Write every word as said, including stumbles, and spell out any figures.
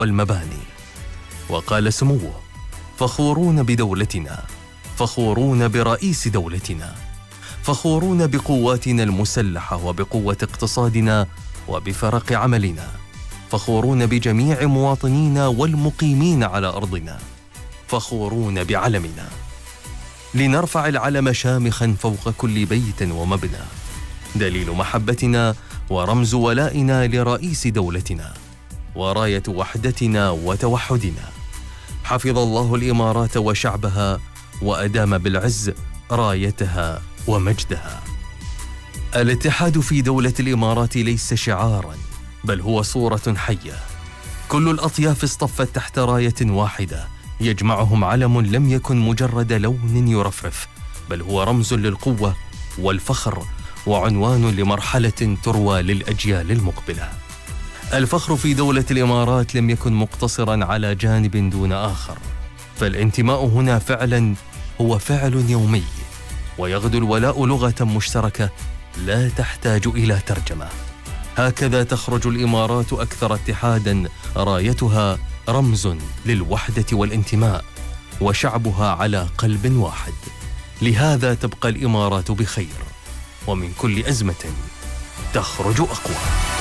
والمباني. وقال سموه: فخورون بدولتنا، فخورون برئيس دولتنا، فخورون بقواتنا المسلحة وبقوة اقتصادنا وبفرق عملنا، فخورون بجميع مواطنينا والمقيمين على أرضنا، فخورون بعلمنا. لنرفع العلم شامخا فوق كل بيت ومبنى، دليل محبتنا ورمز ولائنا لرئيس دولتنا، وراية وحدتنا وتوحدنا. حفظ الله الإمارات وشعبها وأدام بالعز رايتها ومجدها. الاتحاد في دولة الإمارات ليس شعاراً، بل هو صورة حية. كل الأطياف اصطفت تحت راية واحدة يجمعهم علم لم يكن مجرد لون يرفرف، بل هو رمز للقوة والفخر وعنوان لمرحلة تروى للأجيال المقبلة. الفخر في دولة الإمارات لم يكن مقتصراً على جانب دون آخر، فالانتماء هنا فعلاً هو فعل يومي، ويغدو الولاء لغة مشتركة لا تحتاج إلى ترجمة. هكذا تخرج الإمارات أكثر اتحاداً، رايتها رمز للوحدة والانتماء، وشعبها على قلب واحد. لهذا تبقى الإمارات بخير، ومن كل أزمة تخرج أقوى.